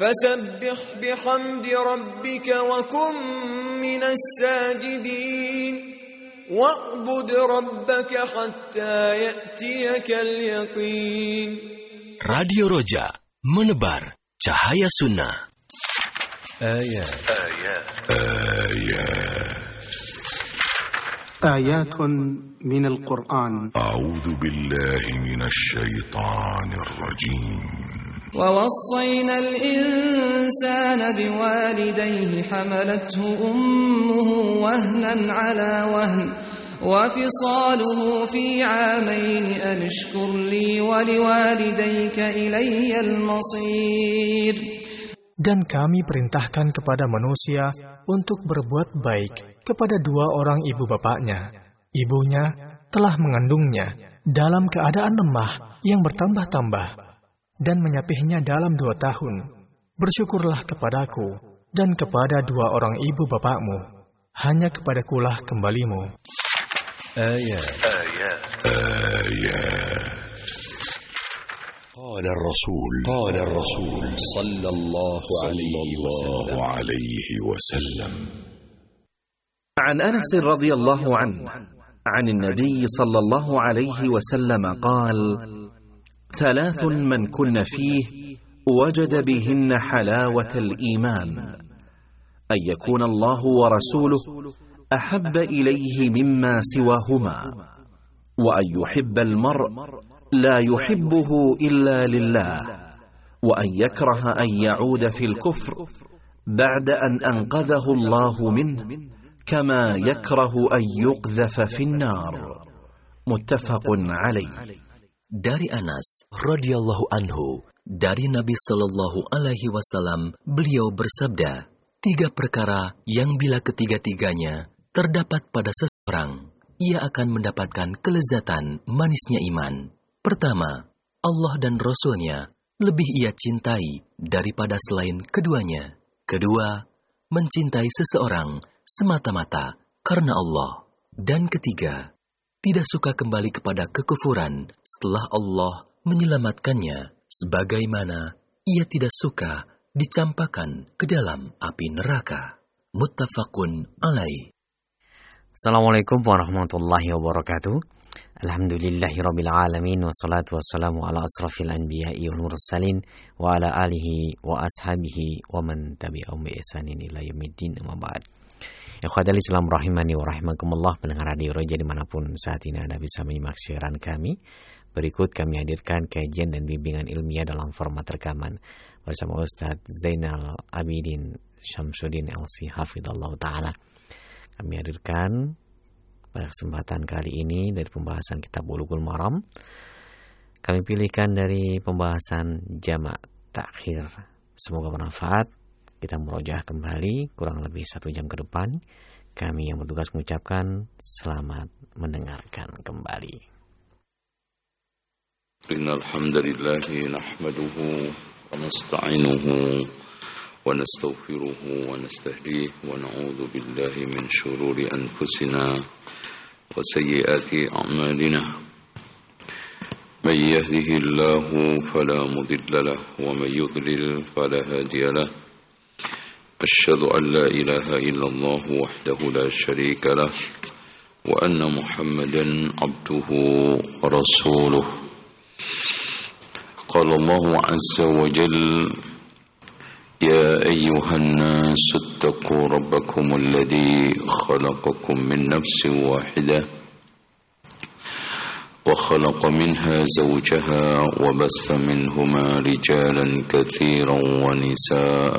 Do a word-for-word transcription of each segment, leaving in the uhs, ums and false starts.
فسبح بحمد ربك وكن من الساجدين واعبد ربك حتى يأتيك اليقين. Radio Roja, menebar cahaya sunnah. آيات آيات آيات آيات من القرآن. أعوذ بالله من الشيطان الرجيم. ووصينا الإنسان بوالديه حملته أمه وهنا على وهن وفصاله في عامين أن اشكر لي ولوالديك إلي المصير. Dan kami perintahkan kepada manusia untuk berbuat baik kepada dua orang ibu bapaknya. Ibunya telah mengandungnya dalam keadaan lemah yang bertambah-tambah dan menyapihnya dalam dua tahun. Bersyukurlah kepadaku dan kepada dua orang ibu bapakmu. Hanya kepadakulah kembalimu. آيات آيات آيات قال الرسول قال الرسول صلى الله عليه وسلم. عن أنس رضي الله عنه عن النبي صلى الله عليه وسلم قال: ثلاث من كن فيه وجد بهن حلاوة الإيمان: أن يكون الله ورسوله أحب إليه مما سواهما، وأن يحب المرء لا يحبه إلا لله، وأن يكره أن يعود في الكفر بعد أن أنقذه الله منه كما يكره أن يقذف في النار. متفق عليه. Dari Anas radhiyallahu anhu, dari Nabi sallallahu alaihi wasallam, beliau bersabda, tiga perkara yang bila ketiga-tiganya terdapat pada seseorang, ia akan mendapatkan kelezatan manisnya iman. Pertama, Allah dan Rasul-Nya lebih ia cintai daripada selain keduanya. Kedua, mencintai seseorang semata-mata karena Allah. Dan ketiga, tidak suka kembali kepada kekufuran setelah Allah menyelamatkannya, sebagaimana ia tidak suka dicampakkan ke dalam api neraka. Muttafaqun alaih. Assalamualaikum warahmatullahi wabarakatuh. Alhamdulillahirabbil alamin, wassalatu wassalamu ala asrafil anbiya'i wal mursalin wa ala alihi wa ashabihi wa man tabi'ahum bi ihsanin ila yaumiddin, amma ba'd. Ikhwatal Islam rahimani wa rahimakumullah, pendengar radio Roja dimanapun saat ini Anda bisa menyimak siaran kami. Berikut kami hadirkan kajian dan bimbingan ilmiah dalam format rekaman bersama Ustaz Zainal Abidin Syamsuddin L C Hafidhallahu Ta'ala. Kami hadirkan pada kesempatan kali ini dari pembahasan kitab Bulughul Maram. Kami pilihkan dari pembahasan jamak takhir. Semoga bermanfaat. Kita merojah kembali kurang lebih satu jam ke depan. Kami yang bertugas mengucapkan selamat mendengarkan kembali. Innal hamdalillah nahmaduhu wa nasta'inuhu wa nastaghfiruhu wa nastahdihi wa na'udzu billahi min shururi anfusina wa sayyiati a'malina. Man yahdihillahu fala mudilla lahu wa man yudlil fala hadiya lahu. أشهد أن لا إله إلا الله وحده لا شريك له وأن محمدا عبده ورسوله. قال الله عز وجل: يا أيها الناس اتقوا ربكم الذي خلقكم من نفس واحدة وخلق منها زوجها وبث منهما رجالا كثيرا ونساء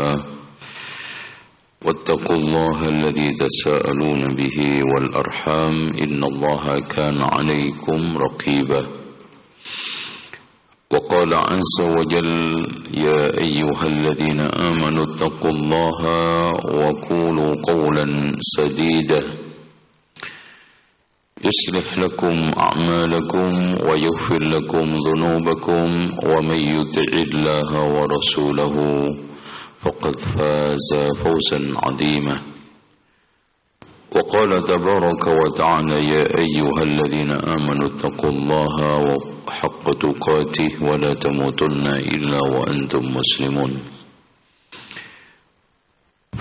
واتقوا الله الذي تساءلون به والأرحام إن الله كان عليكم رقيبا. وقال عز وجل: يا أيها الذين آمنوا اتقوا الله وقولوا قولا سديدا يصلح لكم أعمالكم ويغفر لكم ذنوبكم ومن يطع الله ورسوله فقد فاز فوزا عظيما. وقال تبارك وتعالى: يا أيها الذين آمنوا اتقوا الله حق تقاته ولا تموتن إلا وأنتم مسلمون.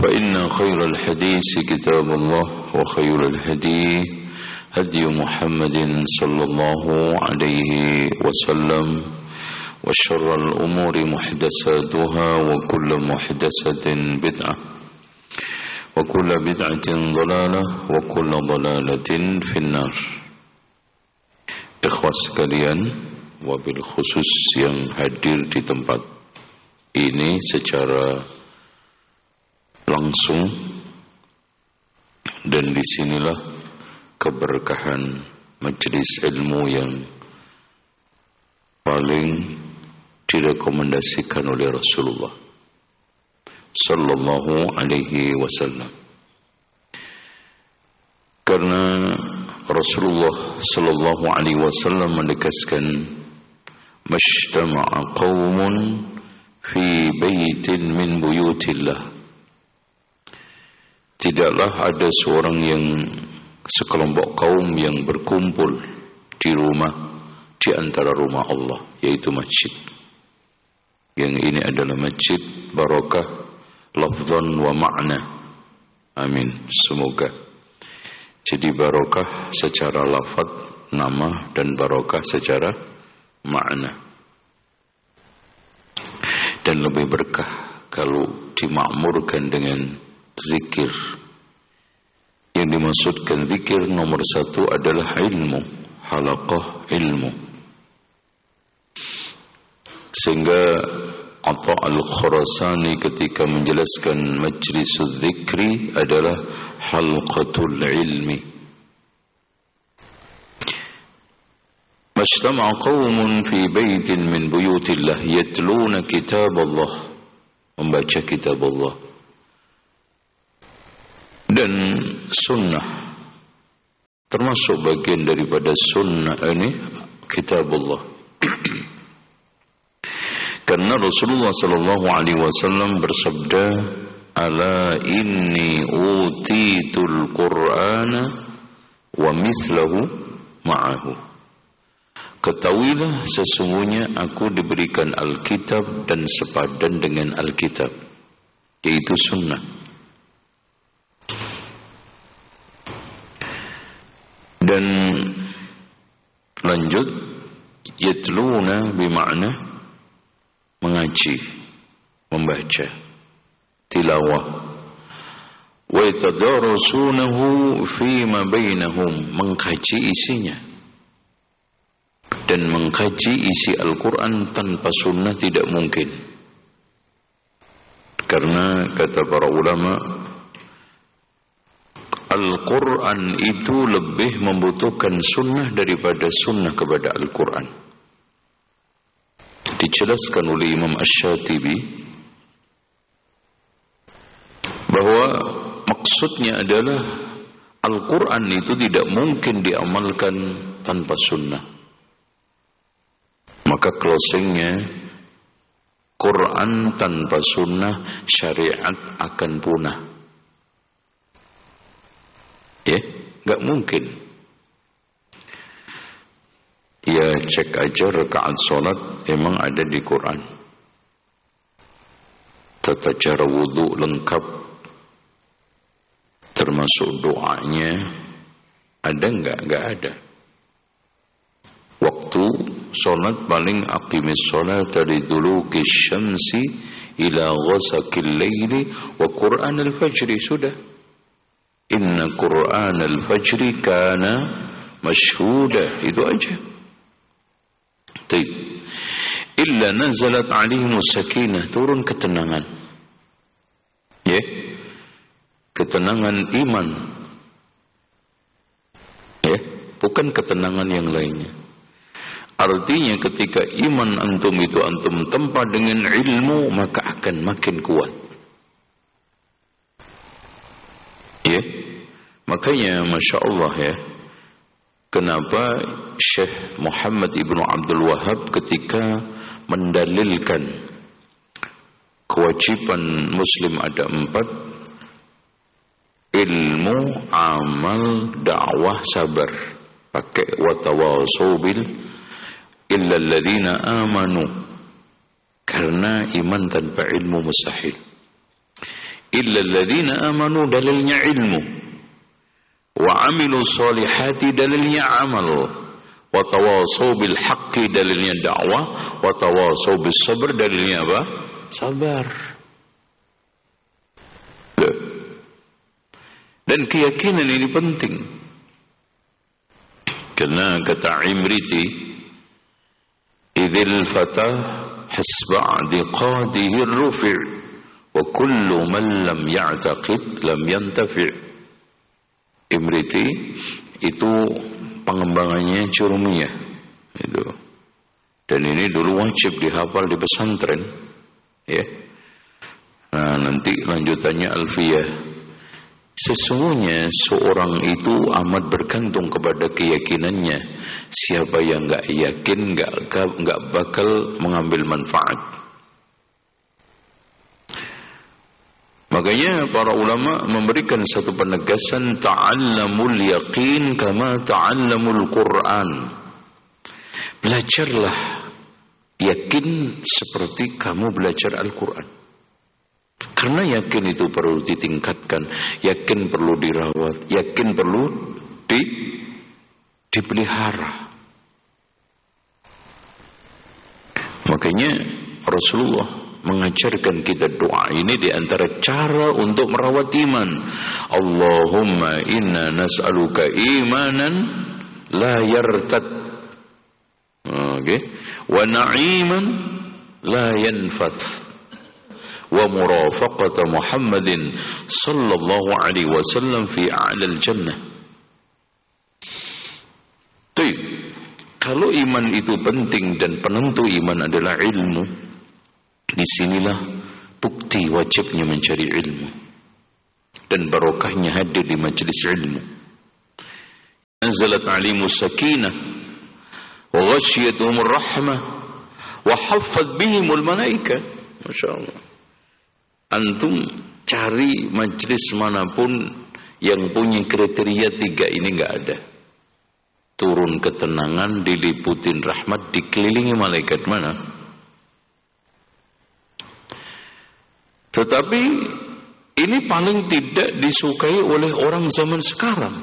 فإن خير الحديث كتاب الله وخير الهدي هدي محمد صلى الله عليه وسلم وشر الأمور محدثاتها وكل محدثة بدعة وكل بدعة ضلالة وكل ضلالة في النار. Ikhwas sekalian, wabil khusus yang hadir di tempat ini secara langsung, dan disinilah keberkahan majelis ilmu yang paling direkomendasikan oleh Rasulullah sallallahu alaihi wasallam. Karena Rasulullah sallallahu alaihi wasallam menegaskan, "Majtama'a qaumun fi baitin min buyutillah." Tidaklah ada seorang yang sekelompok kaum yang berkumpul di rumah di antara rumah Allah, yaitu masjid. Yang ini adalah masjid barakah lafzan wa ma'na. Amin. Semoga jadi barakah secara lafaz nama dan barakah secara makna. Dan lebih berkah kalau dimakmurkan dengan zikir. Yang dimaksudkan zikir nomor satu adalah ilmu, halaqah ilmu. Sehingga Atha al-Khurasani ketika menjelaskan majlisuz zikri adalah halqatul ilmi. Majtama'a qaumun fi baitin min buyutillah yatluna kitab Allah, membaca kitab Allah. Dan sunnah termasuk bagian daripada sunnah ini kitab Allah. Karena Rasulullah sallallahu alaihi wasallam bersabda, "Ala inni utitul Qur'ana wa mislahu ma'ahu." Ketahuilah sesungguhnya aku diberikan Alkitab dan sepadan dengan Alkitab, yaitu sunnah. Dan lanjut, yatluna bermakna mengaji, membaca, tilawah. Wa yatadarasunahu fima bainahum, mengkaji isinya. Dan mengkaji isi Al-Quran tanpa sunnah tidak mungkin. Karena kata para ulama, Al-Quran itu lebih membutuhkan sunnah daripada sunnah kepada Al-Quran. Dijelaskan oleh Imam Asy-Syatibi bahwa maksudnya adalah Al-Quran itu tidak mungkin diamalkan tanpa sunnah. Maka closingnya, Quran tanpa sunnah syariat akan punah. Ya, nggak mungkin. Ya, cek aja rakaat solat emang ada di Quran. Tata cara wudu lengkap, termasuk doanya, ada nggak? Nggak ada. Waktu solat paling aqimis solat dari duluki syamsi ila ghasaqil laili wa Quran al-fajri, sudah. Inna Quran al-fajri kana mashhuda, itu aja. Taib. Illa nazalat alaihimus sakinah, turun ketenangan. Ya. Ketenangan iman. Ya, bukan ketenangan yang lainnya. Artinya ketika iman antum itu antum tempa dengan ilmu, maka akan makin kuat. Ya. Makanya Masya Allah ya, kenapa Syekh Muhammad Ibnu Abdul Wahhab ketika mendalilkan kewajiban muslim ada empat: ilmu, amal, dakwah, sabar. Pakai watawasau bil illa alladhina amanu, karena iman tanpa ilmu mustahil. illa alladhina amanu dalilnya ilmu, wa amilu solihati dalilnya amal, wa tawasaw bil haqqi dalilnya dakwah, wa tawasaw bis sabr dalilnya apa? Sabar. Dan keyakinan ini penting. Karena kata Imriti, idzil fatah hasba diqadihi rufi' wa kullu man lam ya'taqid lam yantafi'. Imriti itu pengembangannya Jurumiyah itu. Dan ini dulu wajib dihafal di pesantren, ya. Nah, nanti lanjutannya Alfiyah. Sesungguhnya seorang itu amat bergantung kepada keyakinannya. Siapa yang enggak yakin enggak enggak bakal mengambil manfaat. Makanya para ulama memberikan satu penegasan, ta'allamul yaqin kama ta'allamul Qur'an. Belajarlah yakin seperti kamu belajar Al-Qur'an. Karena yakin itu perlu ditingkatkan, yakin perlu dirawat, yakin perlu di dipelihara. Makanya Rasulullah mengajarkan kita doa ini di antara cara untuk merawat iman. Allahumma inna nas'aluka imanan la yartad. Oke. Wa na'iman la yanfath. Wa murafaqata Muhammadin sallallahu alaihi wasallam fi a'lal jannah. Baik. Kalau iman itu penting dan penentu iman adalah ilmu, disinilah bukti wajibnya mencari ilmu dan barokahnya hadir di majelis ilmu. Anzalat alimus sakinah wa ghashiyatuhumur rahmah wa haffat bihimul malaikah. Masyaallah. Antum cari majelis manapun yang punya kriteria tiga ini enggak ada. Turun ketenangan, diliputin rahmat, dikelilingi malaikat, mana? Tetapi ini paling tidak disukai oleh orang zaman sekarang.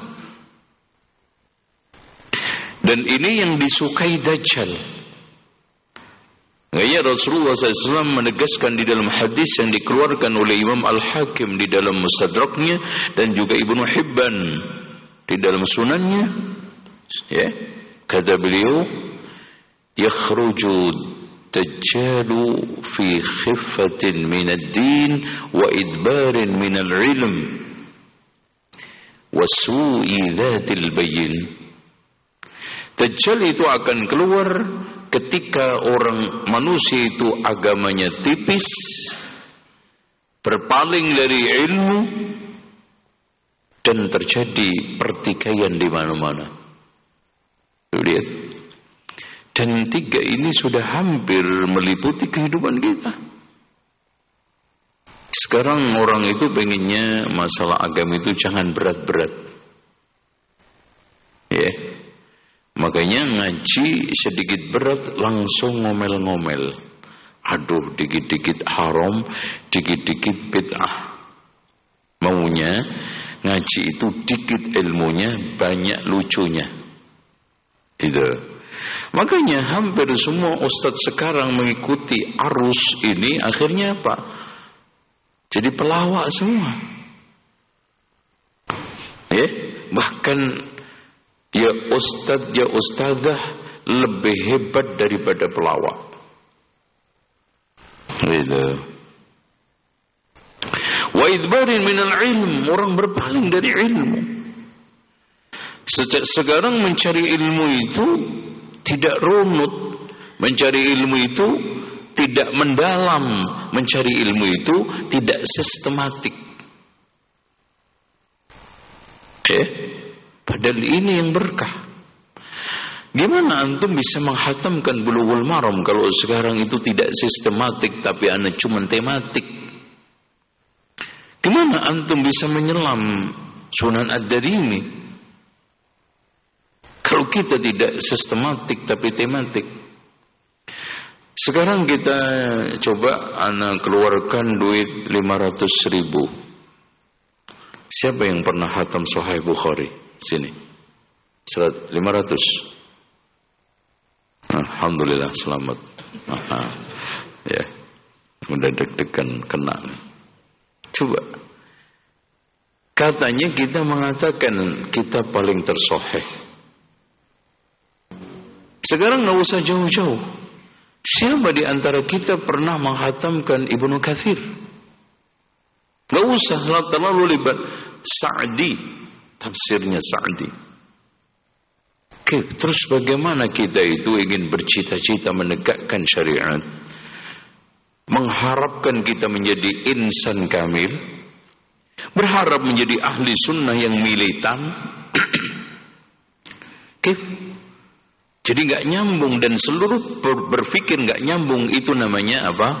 Dan ini yang disukai Dajjal. Makanya Rasulullah shallallahu alaihi wasallam menegaskan di dalam hadis yang dikeluarkan oleh Imam Al-Hakim di dalam Mustadraknya dan juga Ibnu Hibban di dalam Sunannya, ya, kata beliau, yakhruju Dajjalu fi khiffatin min ad-din wa idbarin min al-ilm wa su'i dhatil bayyin. Dajjal itu akan keluar ketika orang manusia itu agamanya tipis, berpaling dari ilmu, dan terjadi pertikaian di mana-mana. Lihat. Dan tiga ini sudah hampir meliputi kehidupan kita. Sekarang orang itu pengennya masalah agama itu jangan berat-berat. Ya. Yeah. Makanya ngaji sedikit berat langsung ngomel-ngomel. Aduh, dikit-dikit haram, dikit-dikit bid'ah. Maunya ngaji itu dikit ilmunya, banyak lucunya. Itu. Makanya hampir semua ustadz sekarang mengikuti arus ini, akhirnya apa? Jadi pelawak semua. Ya, bahkan ya ustadz, ya ustadzah lebih hebat daripada pelawak. Gitu. Wa idbarin minal ilm, orang berpaling dari ilmu. Sekarang mencari ilmu itu tidak runut, mencari ilmu itu tidak mendalam, mencari ilmu itu tidak sistematik. Eh, padahal ini yang berkah. Gimana antum bisa menghatamkan Bulughul Maram kalau sekarang itu tidak sistematik tapi anda cuma tematik? Gimana antum bisa menyelam Sunan Ad-Darimi kalau kita tidak sistematik tapi tematik? Sekarang kita coba anak keluarkan duit lima ratus ribu. Siapa yang pernah khatam Sahih Bukhari? Sini. Surat lima ratus. Alhamdulillah selamat. Aha. Ya. Udah deg-degan kena. Coba. Katanya kita mengatakan kita paling tersoheh. Sekarang enggak usah jauh-jauh. Siapa di antara kita pernah menghatamkan Ibnu Katsir? Enggak usah terlalu libat. Sa'di, tafsirnya Sa'di. Oke, terus bagaimana kita itu ingin bercita-cita menegakkan syariat, mengharapkan kita menjadi insan kamil, berharap menjadi ahli sunnah yang militan. Oke, jadi nggak nyambung, dan seluruh berpikir nggak nyambung itu namanya apa?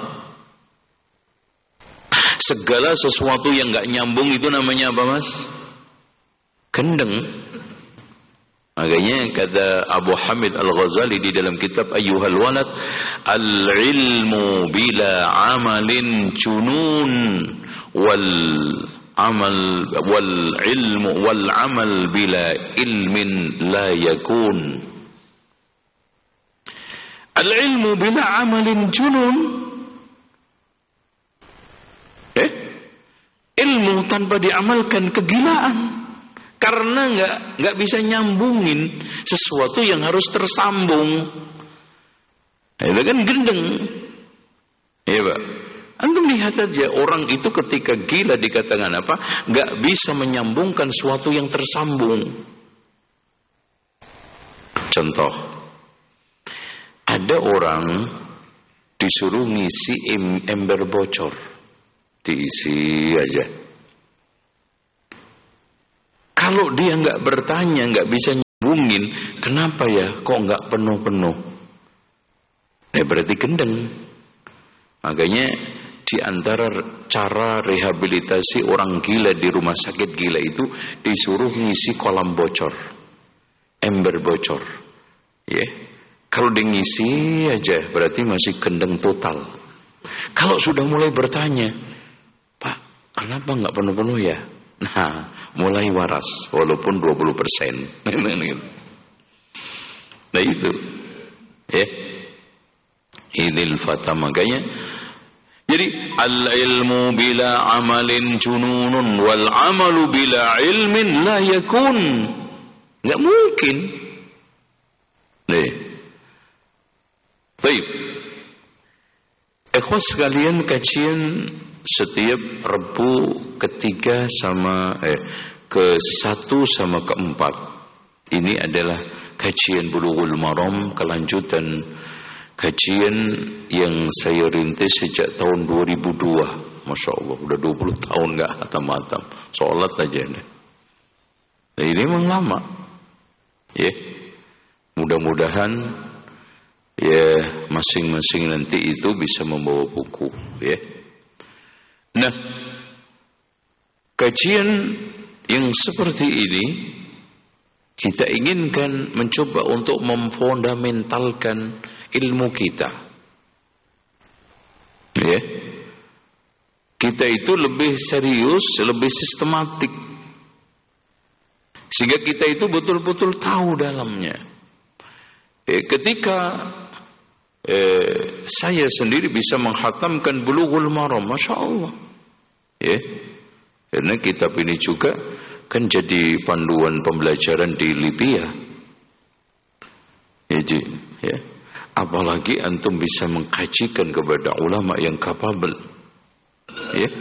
Segala sesuatu yang nggak nyambung itu namanya apa, Mas? Kendeng. Makanya kata Abu Hamid Al-Ghazali di dalam kitab Ayyuhal Walad, al-ilmu bila amalin junun wal amal wal ilmu wal amal bila ilmin la yakun. Al-ilmu bila amalin junun. Eh? Ilmu tanpa diamalkan kegilaan. Karena nggak nggak bisa nyambungin sesuatu yang harus tersambung. Itu kan gendeng. Ya, Pak. Antum lihat aja orang itu ketika gila dikatakan apa? Nggak bisa menyambungkan sesuatu yang tersambung. Contoh, ada orang disuruh ngisi ember bocor, diisi aja. Kalau dia nggak bertanya, nggak bisa nyambungin, kenapa ya kok nggak penuh-penuh? Ya berarti gendeng. Makanya di antara cara rehabilitasi orang gila di rumah sakit gila itu disuruh ngisi kolam bocor, ember bocor. Ya, kalau dia ngisi aja berarti masih gendeng total. Kalau sudah mulai bertanya, Pak, kenapa nggak penuh-penuh ya? Nah, mulai waras walaupun dua puluh persen. Nah itu. Ya. Idil fata, makanya jadi al-ilmu bila amalin jununun wal amalu bila ilmin la yakun. Enggak mungkin. Nih. Baik. Ikhwas sekalian, kajian setiap Rebu ketiga sama eh ke satu sama keempat ini adalah kajian Bulughul Maram, kelanjutan kajian yang saya rintis sejak tahun dua ribu dua. Masya Allah, udah dua puluh tahun gak hatam-hatam, sholat aja deh. Nah, ini memang lama ya. Mudah-mudahan ya masing-masing nanti itu bisa membawa buku ya. Nah, kajian yang seperti ini kita inginkan mencoba untuk memfundamentalkan ilmu kita. Ya. Kita itu lebih serius, lebih sistematik. Sehingga kita itu betul-betul tahu dalamnya. Eh, ketika eh, saya sendiri bisa menghatamkan Bulughul Maram, Masya Allah. Ya. Karena kitab ini juga kan jadi panduan pembelajaran di Libya. Jadi, ya. Apalagi antum bisa mengkajikan kepada ulama yang kapabel. Ya.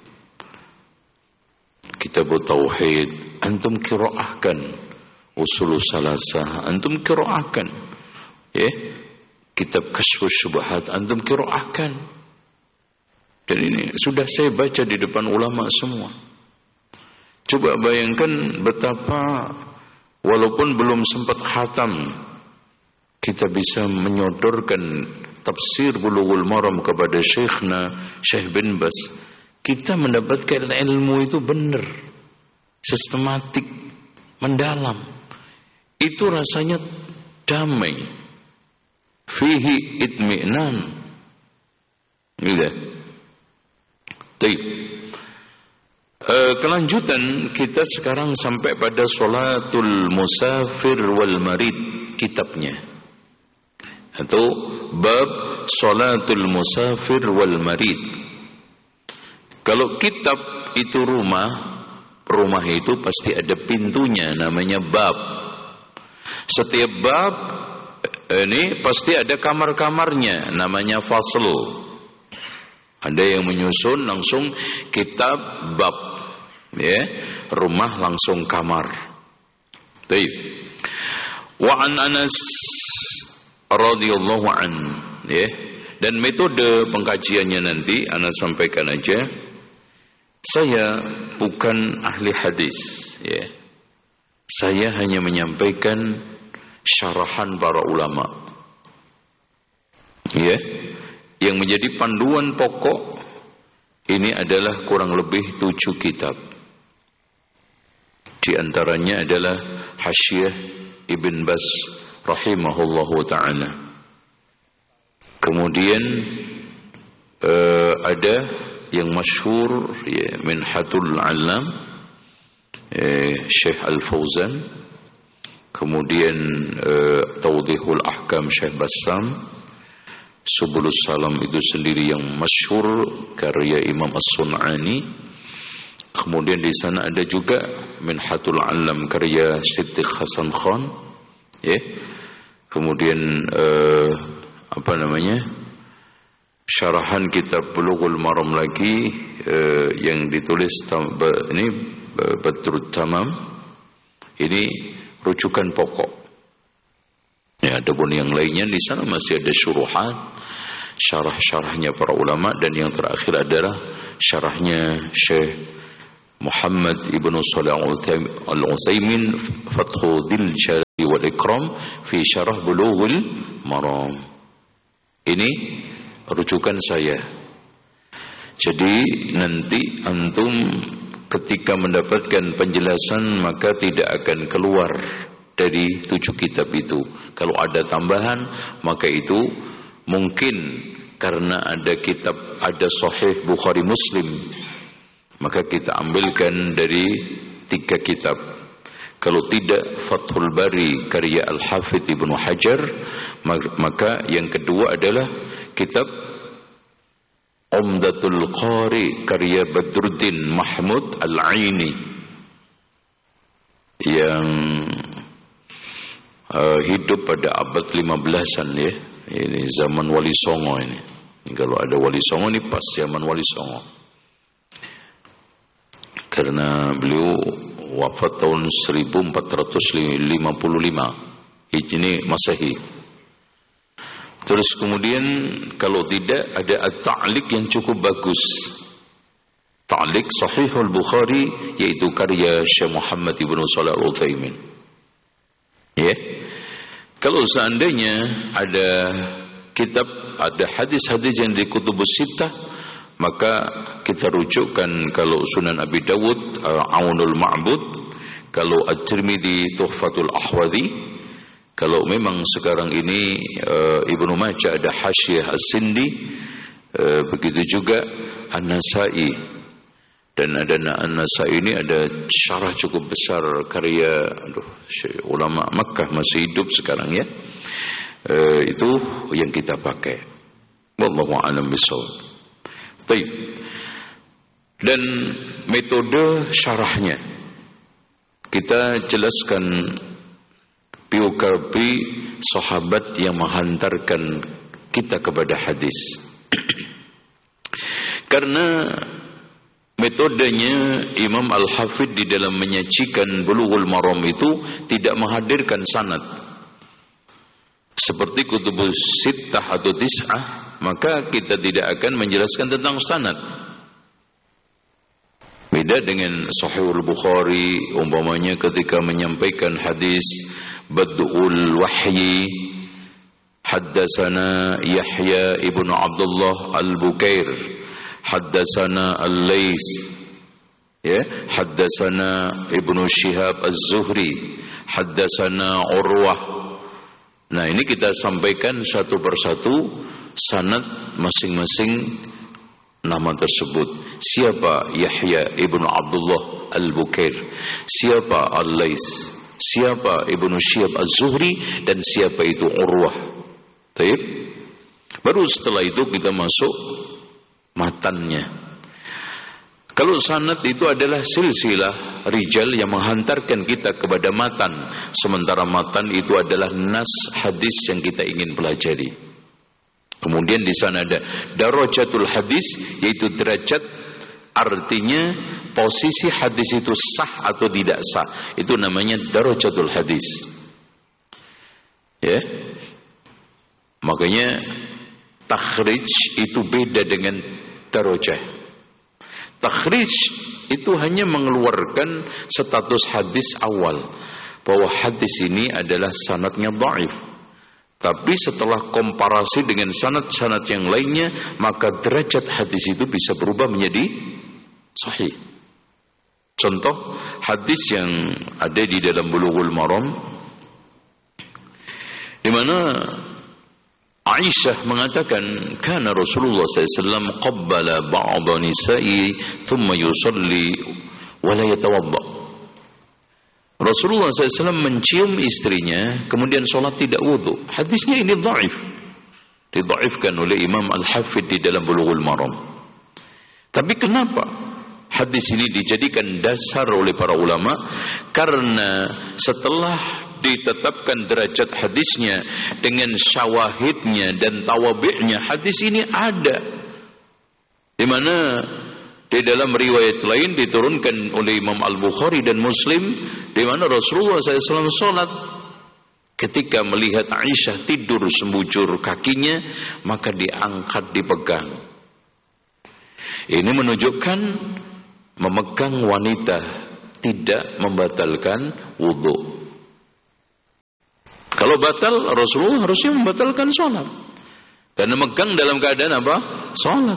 Kitab Tauhid antum qiraahkan, Ushulus Salasah antum qiraahkan. Ya. Kitab Kasyfus Syubhat antum qiraahkan. Dan ini sudah saya baca di depan ulama semua. Coba bayangkan betapa walaupun belum sempat khatam, kita bisa menyodorkan tafsir Bulughul Maram kepada Syekhna Syekh bin Bas. Kita mendapatkan ilmu itu benar, sistematik, mendalam. Itu rasanya damai, fihi itmi'nan. Gitu. Baik. E, kelanjutan kita sekarang sampai pada Sholatul Musafir wal Marid, kitabnya. Atau bab Sholatul Musafir wal Marid. Kalau kitab itu rumah, rumah itu pasti ada pintunya, namanya bab. Setiap bab ini pasti ada kamar-kamarnya, namanya fasl. Ada yang menyusun langsung kitab bab, ya, rumah langsung kamar. Baik. Wa an Anas radhiyallahu an, ya. Dan metode pengkajiannya nanti Anas sampaikan aja. Saya bukan ahli hadis, ya. Saya hanya menyampaikan syarahan para ulama, ya. Yang menjadi panduan pokok ini adalah kurang lebih tujuh kitab. Di antaranya adalah Hasyiah Ibn Baz rahimahullahu ta'ala. Kemudian uh, ada yang masyhur, ya, Minhatul Alam, eh, Syekh Al-Fauzan. Kemudian eh, Tawdihul Ahkam Syekh Bassam. Subulus Salam itu sendiri yang masyhur karya Imam As-Sun'ani. Kemudian di sana ada juga Minhatul Alam karya Siddiq Hasan Khan, ya. Kemudian eh, apa namanya? Syarahan kitab Bulughul Maram lagi eh, yang ditulis ini Badrut Tamam. Ini rujukan pokok. Ya, adapun yang lainnya di sana masih ada syuruhan, syarah-syarahnya para ulama, dan yang terakhir adalah syarahnya Syekh Muhammad Ibn Shalih Al-Utsaimin, Fathul Jalali wal Ikram fi Syarah Bulughul Maram. Ini rujukan saya. Jadi nanti antum ketika mendapatkan penjelasan maka tidak akan keluar dari tujuh kitab itu. Kalau ada tambahan maka itu mungkin karena ada kitab, ada Sahih Bukhari Muslim, maka kita ambilkan dari tiga kitab. Kalau tidak Fathul Bari karya Al-Hafidh Ibnu Hajar, maka yang kedua adalah kitab Umdatul Qari karya Badruddin Mahmud Al-Aini yang uh, hidup pada abad lima belasan, ya. Ini zaman Wali Songo ini. Kalau ada Wali Songo ini pas zaman Wali Songo. Karena beliau wafat tahun seribu empat ratus lima puluh lima Hijri Masehi. Terus kemudian kalau tidak ada at-ta'liq yang cukup bagus. Ta'liq Sahihul Bukhari, yaitu karya Syekh Muhammad Ibn Shalih Al-Utsaimin. Ya. Kalau seandainya ada kitab, ada hadis-hadis yang di Kutubus Sittah, maka kita rujukkan kalau Sunan Abi Dawud Aunul Ma'bud, kalau At-Tirmidzi Tuhfatul Ahwadhi, kalau memang sekarang ini uh, Ibnu Majah ada Hasyiah As-Sindi, uh, begitu juga An-Nasai, dan ada An-Nasai ini ada syarah cukup besar karya aduh, ulama Makkah masih hidup sekarang, ya. Uh, itu yang kita pakai. Wallahu a'lam bishawab. Baik. Dan metode syarahnya kita jelaskan biografi sahabat yang menghantarkan kita kepada hadis. Karena metodenya Imam Al-Hafidh di dalam menyajikan Bulughul Maram itu tidak menghadirkan sanad. Seperti Kutubus Sittah atau Tis'ah, maka kita tidak akan menjelaskan tentang sanad. Beda dengan Sahihul Bukhari, umpamanya ketika menyampaikan hadis Bad'ul Wahyi, Haddasana Yahya ibn Abdullah Al-Bukair, Haddasana Al-Lays, ya, Haddasana Ibnu Syihab Az-Zuhri, Haddasana Urwah. Nah, ini kita sampaikan satu persatu sanad masing-masing nama tersebut. Siapa Yahya ibnu Abdullah al-Bukair, siapa Al-Lais, siapa Ibnu Syihab az-Zuhri, dan siapa itu Urwah. Baik. Baru setelah itu kita masuk matannya. Kalau sanad itu adalah silsilah rijal yang menghantarkan kita kepada matan, sementara matan itu adalah nas hadis yang kita ingin pelajari. Kemudian di sana ada darajatul hadis, yaitu derajat, artinya posisi hadis itu sah atau tidak sah. Itu namanya darajatul hadis. Ya. Makanya takhrij itu beda dengan darajah. Takhrij itu hanya mengeluarkan status hadis awal, bahwa hadis ini adalah sanadnya dhaif. Tapi setelah komparasi dengan sanad-sanad yang lainnya, maka derajat hadis itu bisa berubah menjadi sahih. Contoh hadis yang ada di dalam Bulughul Maram, di mana Aisyah mengatakan, kana Rasulullah sallallahu alaihi wasallam qabbala ba'dha nisa'i thumma yusalli wa la yatawadda. Rasulullah sallallahu alaihi wasallam mencium istrinya, kemudian sholat tidak wudu. Hadisnya ini dhaif, didhaifkan oleh Imam Al-Hafidh di dalam Bulughul Maram. Tapi kenapa hadis ini dijadikan dasar oleh para ulama? Karena setelah ditetapkan derajat hadisnya dengan syawahidnya dan tawabi'nya, hadis ini ada, di mana di dalam riwayat lain diturunkan oleh Imam Al-Bukhari dan Muslim, di mana Rasulullah sallallahu alaihi wasallam salat, ketika melihat Aisyah tidur sembujur kakinya, maka diangkat, dipegang. Ini menunjukkan memegang wanita tidak membatalkan wudu. Kalau batal, Rasulullah harusnya membatalkan sholat, karena megang dalam keadaan apa? Sholat.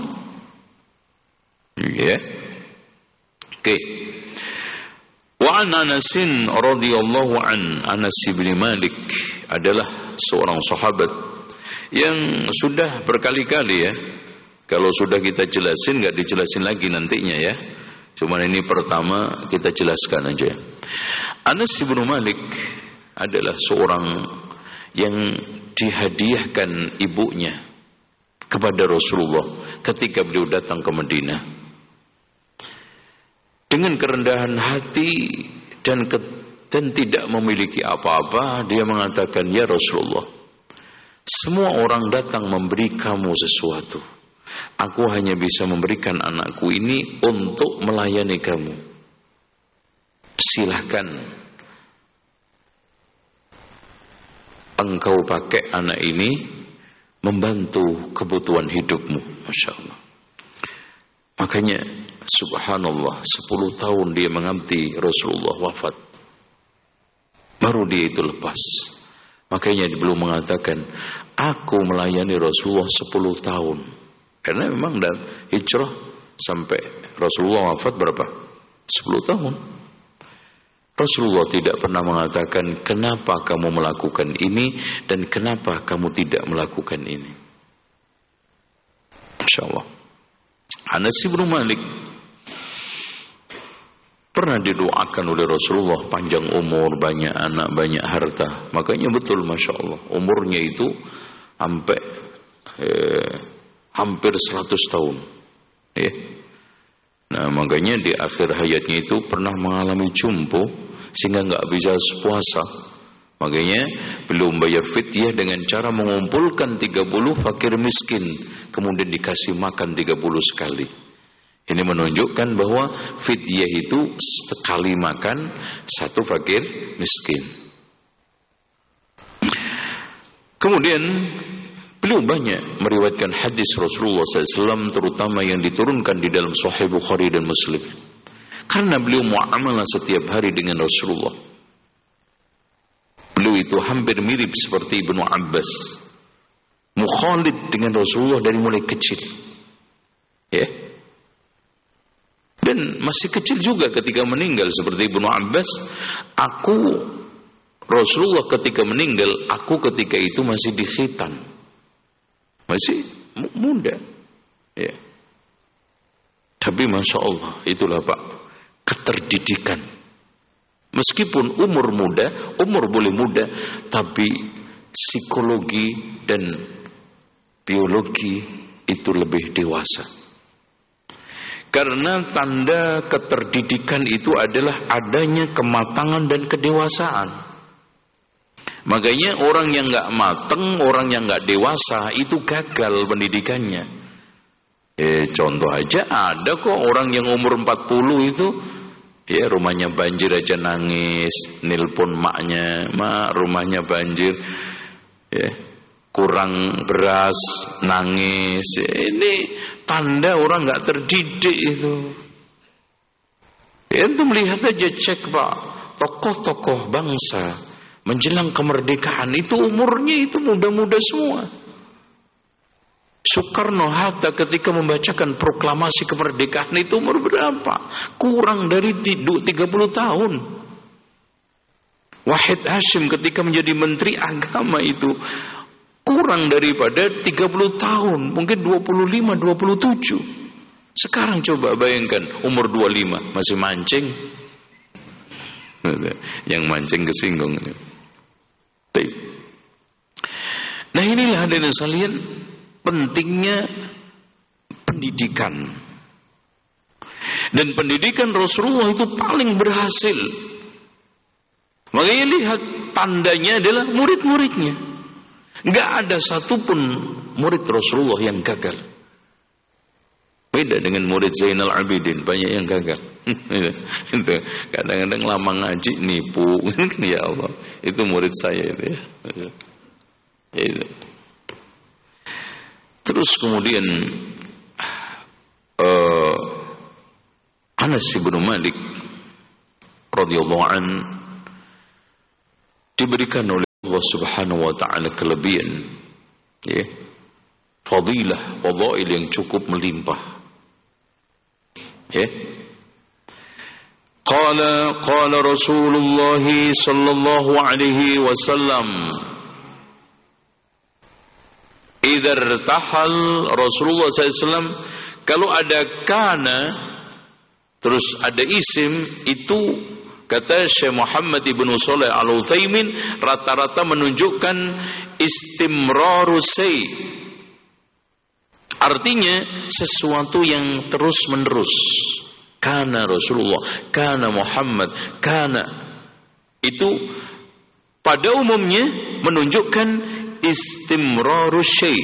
Ya. Oke. Wa an Anasin radhiyallahu an, Anas bin Malik adalah seorang sahabat yang sudah berkali-kali, ya. Kalau sudah kita jelasin, nggak dijelasin lagi nantinya, ya. Cuman ini pertama kita jelaskan aja. Anas bin Malik adalah seorang yang dihadiahkan ibunya kepada Rasulullah ketika beliau datang ke Madinah. Dengan kerendahan hati dan ke, dan tidak memiliki apa-apa, dia mengatakan, ya Rasulullah, semua orang datang memberi kamu sesuatu. Aku hanya bisa memberikan anakku ini untuk melayani kamu. Silahkan engkau pakai anak ini membantu kebutuhan hidupmu. Masya Allah. Makanya subhanallah, sepuluh tahun dia mengabdi Rasulullah, wafat, baru dia itu lepas. Makanya dia belum mengatakan, aku melayani Rasulullah sepuluh tahun. Karena memang dan hijrah sampai Rasulullah wafat berapa? sepuluh tahun. Rasulullah tidak pernah mengatakan, kenapa kamu melakukan ini dan kenapa kamu tidak melakukan ini. Masya Allah. Anas bin Malik pernah didoakan oleh Rasulullah panjang umur, banyak anak, banyak harta. Makanya betul, Masya Allah, umurnya itu sampai eh, hampir seratus tahun. Ya. Nah, makanya di akhir hayatnya itu pernah mengalami jumbo sehingga nggak bisa puasa. Makanya beliau membayar fidyah dengan cara mengumpulkan tiga puluh fakir miskin, kemudian dikasih makan tiga puluh sekali. Ini menunjukkan bahwa fidyah itu sekali makan satu fakir miskin. Kemudian beliau banyak meriwayatkan hadis Rasulullah sallallahu alaihi wasallam, terutama yang diturunkan di dalam Sahih Bukhari dan Muslim. Karena beliau muamalah setiap hari dengan Rasulullah. Beliau itu hampir mirip seperti Ibnu Abbas, mukhalid dengan Rasulullah dari mulai kecil. Ya. Dan masih kecil juga ketika meninggal, seperti Ibnu Abbas. Aku, Rasulullah ketika meninggal, aku ketika itu masih di khitan, masih muda. Ya. Tapi Masya Allah, itulah Pak, keterdidikan. Meskipun umur muda, umur boleh muda, tapi psikologi dan biologi itu lebih dewasa. Karena tanda keterdidikan itu adalah adanya kematangan dan kedewasaan. Makanya orang yang nggak mateng, orang yang nggak dewasa itu gagal pendidikannya. Eh, contoh aja ada kok orang yang umur empat puluh itu, ya rumahnya banjir aja nangis, nelpon maknya, mak rumahnya banjir, ya kurang beras nangis. Ini tanda orang nggak terdidik itu. Ya, itu melihat aja, cek Pak, tokoh-tokoh bangsa menjelang kemerdekaan itu umurnya itu muda-muda semua. Soekarno Hatta ketika membacakan proklamasi kemerdekaan itu umur berapa? Kurang dari tiga puluh tahun. Wahid Hashim ketika menjadi menteri agama itu kurang daripada tiga puluh tahun, mungkin dua puluh lima, dua puluh tujuh. Sekarang coba bayangkan umur dua puluh lima masih mancing. Yang mancing kesinggung. Nah, inilah hadirin sekalian pentingnya pendidikan. Dan pendidikan Rasulullah itu paling berhasil. Makanya lihat tandanya adalah murid-muridnya. Enggak ada satupun murid Rasulullah yang gagal. Beda dengan murid Zainal Abidin, banyak yang gagal. Itu kadang-kadang lama ngaji nipu. Ya Allah, itu murid saya itu ya. Itu. Terus kemudian uh, Anas bin Malik radhiyallahu an diberikan oleh Allah Subhanahu wa taala kelebihan, ya, fadilah, fadail yang cukup melimpah. Ya. Qala qala Rasulullah sallallahu alaihi wasallam, idza irtahal Rasulullah sallallahu alaihi wasallam, kalau ada kana terus ada isim itu, kata Syekh Muhammad ibnu Shalih Al-Utsaimin, rata-rata menunjukkan istimrarus say. Artinya sesuatu yang terus-menerus. Kana Rasulullah, kana Muhammad, kana itu pada umumnya menunjukkan istimrarus syai.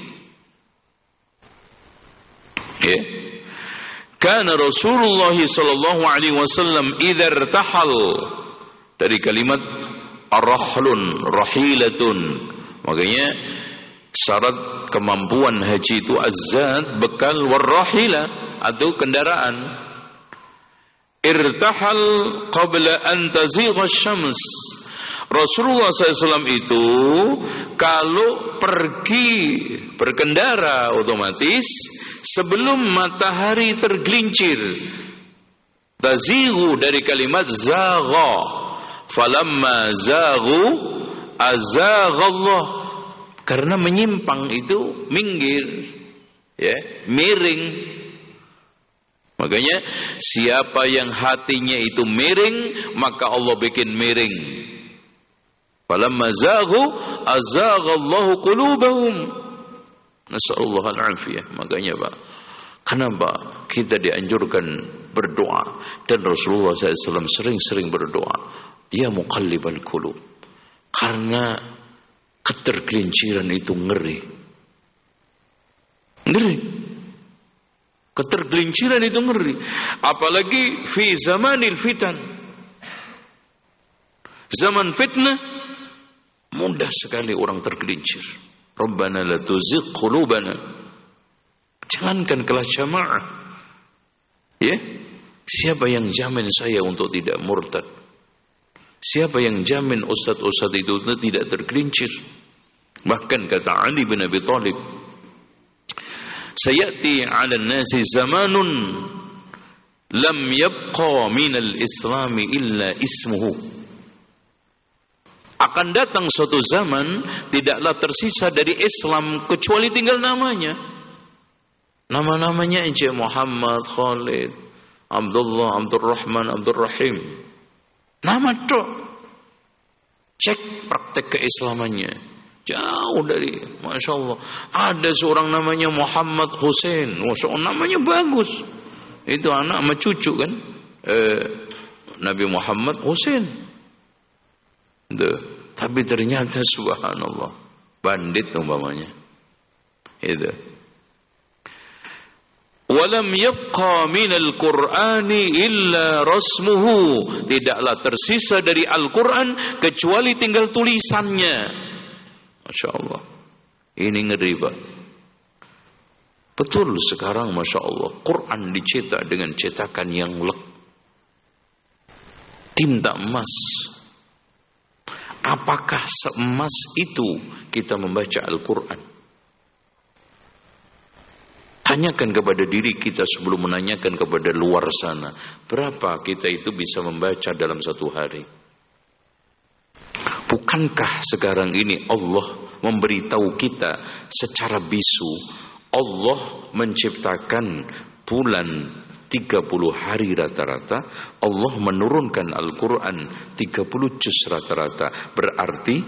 Ya. Kana Rasulullah sallallahu alaihi wasallam idza irtahal, dari kalimat ar-rahlun, rahilatun. Makanya syarat kemampuan haji itu az-zad, bekal, war-rahila atau kendaraan. Irtahal qabla an tazigha asy-syams. Rasulullah sallallahu alaihi wasallam itu kalau pergi berkendara otomatis sebelum matahari tergelincir. Tazighu dari kalimat zagha. Falamma zaghu azaghallah. Karena menyimpang itu minggir, ya, miring. Makanya siapa yang hatinya itu miring, maka Allah bikin miring. Falamma zaghu azaghallahu qulubahum. Nasallallahu al-afiyah. Makanya Pak, kenapa kita dianjurkan berdoa, dan Rasulullah sallallahu alaihi wasallam sering-sering berdoa, dia muqallibal qulub. Karena ketergelinciran itu ngeri. Ngeri. Ketergelinciran itu ngeri. Apalagi fi zamanil fitan. Zaman fitnah mudah sekali orang tergelincir. Rabbana la tuzigh qulubana. Jangankan kelas jamaah. Ya? Siapa yang jamin saya untuk tidak murtad? Siapa yang jamin ustaz-ustaz itu tidak tergelincir? Bahkan kata Ali bin Abi Thalib, sayati 'ala an-nasi zamanun lam yabqa minal islami illa ismuhu. Akan datang suatu zaman tidaklah tersisa dari Islam kecuali tinggal namanya. Nama-namanya aja Muhammad, Khalid, Abdullah, Abdurrahman, Abdurrahim. Nama tok. Cek praktek keislamannya. Jauh dari, Masya Allah. Ada seorang namanya Muhammad Hussein. Masya Allah, namanya bagus. Itu anak sama cucu kan. Eh, Nabi Muhammad Hussein. Duh. Tapi ternyata subhanallah. Bandit umpamanya. Itu. Walam yabqa minal Qur'ani illa rasmuhu. Tidaklah tersisa dari Al-Quran kecuali tinggal tulisannya. Masya Allah. Ini ngeri Pak. Betul sekarang Masya Allah. Quran dicetak dengan cetakan yang lek. Tinta emas. Apakah seemas itu kita membaca Al-Quran? Tanyakan kepada diri kita sebelum menanyakan kepada luar sana. Berapa kita itu bisa membaca dalam satu hari? Bukankah sekarang ini Allah memberitahu kita secara bisu, Allah menciptakan bulan tiga puluh hari rata-rata, Allah menurunkan Al-Quran tiga puluh juz rata-rata. Berarti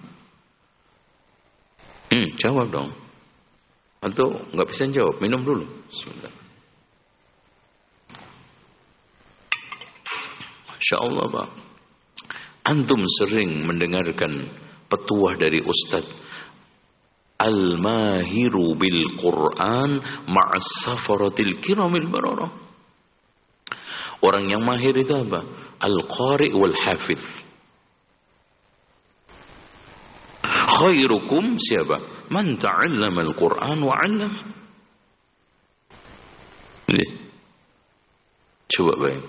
hmm, jawab dong. Atau nggak bisa jawab, minum dulu. Sebentar. Masya Allah Pak. Antum sering mendengarkan petuah dari Ustadz. Al-mahiru bil Quran ma'as safaratil kiramil bararah. Orang yang mahir itu apa? Al-qari wal hafidh. Khairukum siapa? Man ta'allama al-Quran wa 'allama. Ini. Coba bayang.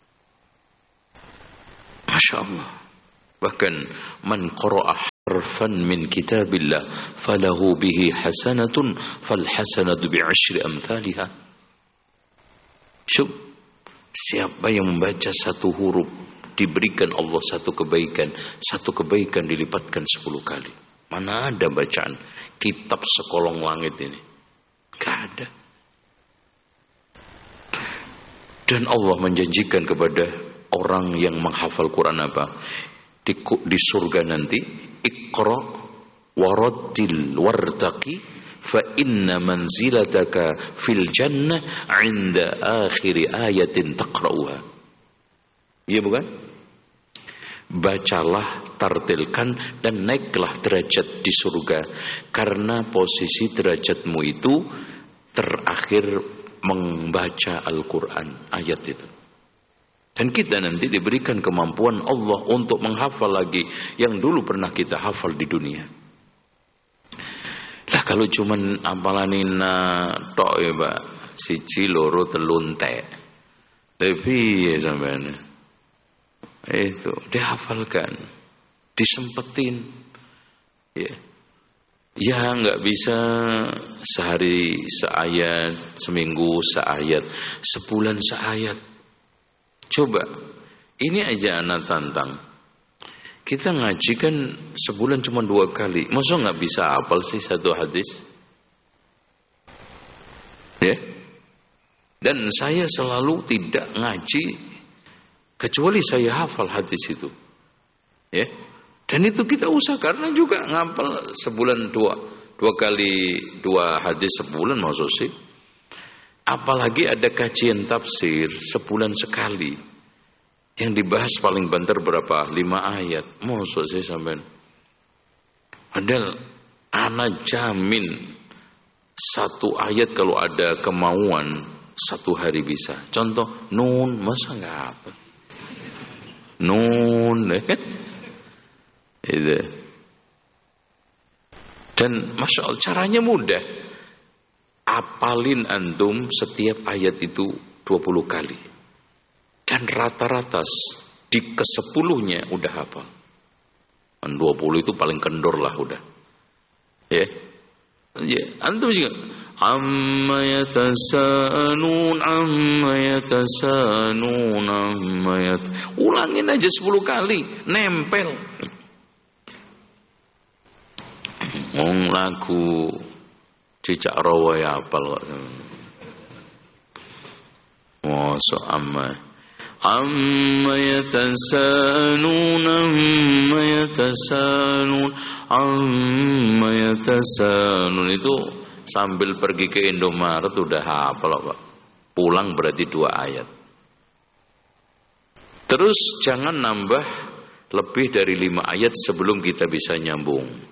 Masya Allah. Bahkan man qara'a harfan min kitabillah falahu bihi hasanatun fal hasanatu bi'ashri amthaliha. Syuk. Siapa yang membaca satu huruf diberikan Allah satu kebaikan, satu kebaikan dilipatkan sepuluh kali. Mana ada bacaan kitab sekolong langit ini? Gak ada. Dan Allah menjanjikan kepada orang yang menghafal Quran apa? Di, di surga nanti, Iqra warattil wartaqi fa inna manzilataka fil jannah 'inda akhir ayatin taqra'uha. Iya bukan? Bacalah, tartilkan, dan naiklah derajat di surga. Karena posisi derajatmu itu terakhir membaca Al-Quran, ayat itu. Dan kita nanti diberikan kemampuan Allah untuk menghafal lagi yang dulu pernah kita hafal di dunia. Lah kalau cuman apalanina tok ya Pak, siji loro telu entek. Tapi ya sampean itu dihafalkan, disempetin, ya, ya nggak bisa sehari seayat, seminggu seayat, sebulan seayat. Coba, ini aja anak tantang. Kita ngaji kan sebulan cuma dua kali, masa nggak bisa hafal sih satu hadis? Ya, dan saya selalu tidak ngaji kecuali saya hafal hadis itu, ya. Dan itu kita usah karena juga ngapal sebulan dua dua kali dua hadis sebulan maksud sih. Apalagi ada kajian tafsir sebulan sekali yang dibahas paling banter berapa? Lima ayat. Maksud sih sampean. Padahal ana jamin satu ayat kalau ada kemauan satu hari bisa. Contoh nun, masa nggak apa? Nun, kan? Itu. Dan Masya Allah caranya mudah. Apalin antum setiap ayat itu dua puluh kali. Dan rata-rata di kesepuluhnya udah hafal. dua puluh itu paling kendor lah udah. Ya. Ya, antum juga amma yatasanun amma yatasanun amma yat. Ulangin aja sepuluh kali, nempel. Ngong lagu cicak rawa ya apal kok. Oh, so amma amma yatasanun amma yatasanun amma yatasanun itu sambil pergi ke Indomaret udah hafal Pak. Pulang berarti dua ayat. Terus jangan nambah lebih dari lima ayat sebelum kita bisa nyambung.